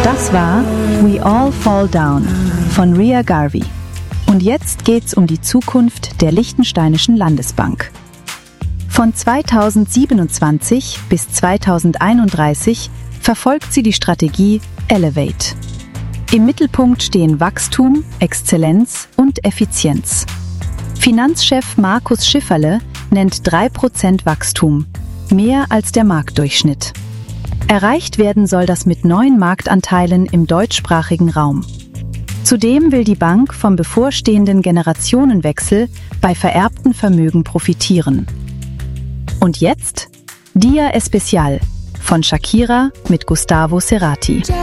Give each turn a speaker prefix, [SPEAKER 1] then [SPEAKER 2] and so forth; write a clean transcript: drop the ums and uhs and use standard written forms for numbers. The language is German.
[SPEAKER 1] Das war We All Fall Down von Ria Garvey. Und jetzt geht's um die Zukunft der Liechtensteinischen Landesbank. Von 2027 bis 2031 verfolgt sie die Strategie Elevate. Im Mittelpunkt stehen Wachstum, Exzellenz und Effizienz. Finanzchef Markus Schifferle nennt 3% Wachstum, mehr als der Marktdurchschnitt. Erreicht werden soll das mit neuen Marktanteilen im deutschsprachigen Raum. Zudem will die Bank vom bevorstehenden Generationenwechsel bei vererbten Vermögen profitieren. Und jetzt Dia Especial von Shakira mit Gustavo Cerati.